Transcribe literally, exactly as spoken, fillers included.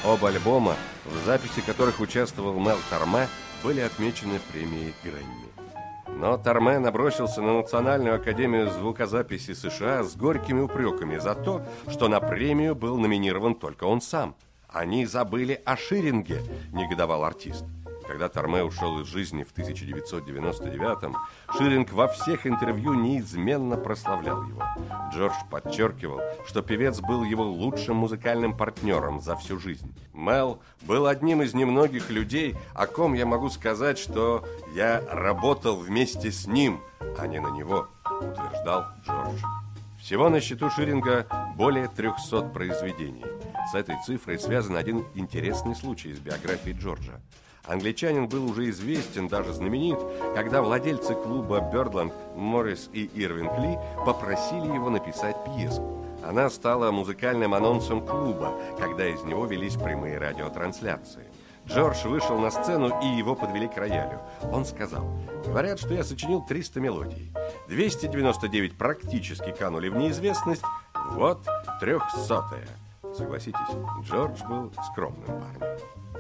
Оба альбома, в записи которых участвовал Мел Торме, были отмечены премией Грэмми. Но Торме набросился на Национальную академию звукозаписи США с горькими упреками за то, что на премию был номинирован только он сам. «Они забыли о Ширинге», – негодовал артист. Когда Торме ушел из жизни в тысяча девятьсот девяносто девятом, Ширинг во всех интервью неизменно прославлял его. Джордж подчеркивал, что певец был его лучшим музыкальным партнером за всю жизнь. «Мел был одним из немногих людей, о ком я могу сказать, что я работал вместе с ним, а не на него», утверждал Джордж. Всего на счету Ширинга более трехсот произведений. С этой цифрой связан один интересный случай из биографии Джорджа. Англичанин был уже известен, даже знаменит, когда владельцы клуба «Бёрдланд» Моррис и Ирвинг Ли попросили его написать пьесу. Она стала музыкальным анонсом клуба, когда из него велись прямые радиотрансляции. Джордж вышел на сцену, и его подвели к роялю. Он сказал: «Говорят, что я сочинил триста мелодий. двести девяносто девять практически канули в неизвестность. Вот трехсотая». Согласитесь, Джордж был скромным парнем.